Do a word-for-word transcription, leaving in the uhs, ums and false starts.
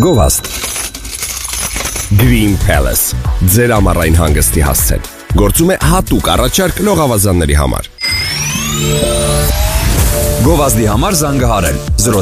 Գովազդ Green Palace ձեր ամառային հանգստի հասցեն գործում է հատուկ առաջարկ լողավազանների համար Գովազդի համար զանգահարել զրո